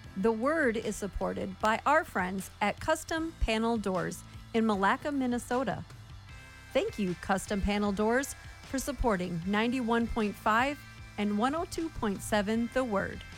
The Word is supported by our friends at Custom Panel Doors in Malacca, Minnesota. Thank you, Custom Panel Doors, for supporting 91.5 and 102.7 The Word.